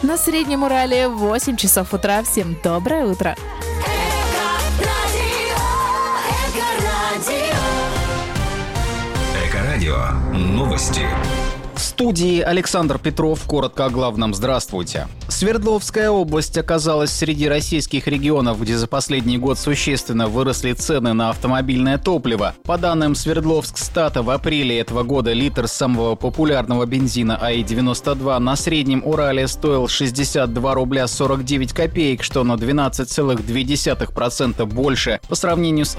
На Среднем Урале 8 часов утра. Всем доброе утро. Эко-радио. Новости. В студии Александр Петров. Коротко о главном. Здравствуйте. Свердловская область оказалась среди российских регионов, где за последний год существенно выросли цены на автомобильное топливо. По данным Свердловскстата, в апреле этого года литр самого популярного бензина АИ-92 на Среднем Урале стоил 62 рубля 49 копеек, что на 12,2% больше по сравнению с